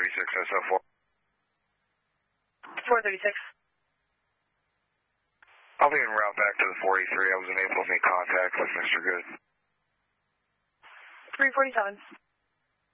SO4. 436. I'll be en route back to the 43. I was unable to make contact with Mr. Good. 347.